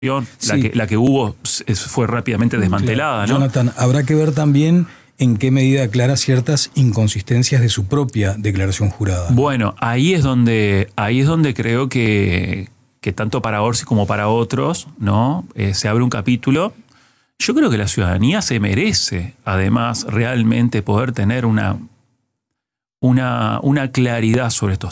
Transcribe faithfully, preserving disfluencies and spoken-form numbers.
la, Sí. que, la que hubo fue rápidamente desmantelada, Claro. ¿no? Jonathan, habrá que ver también en qué medida aclara ciertas inconsistencias de su propia declaración jurada. Bueno, ahí es donde, ahí es donde creo que, que tanto para Orsi como para otros, ¿no? Eh, se abre un capítulo. Yo creo que la ciudadanía se merece, además, realmente poder tener una, una, una claridad sobre estos